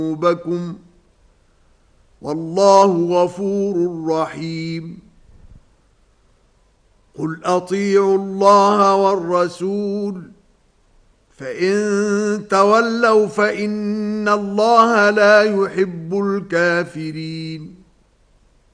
ذنوبكم والله غفور رحيم قل أطيعوا الله والرسول فإن تولوا فإن الله لا يحب الكافرين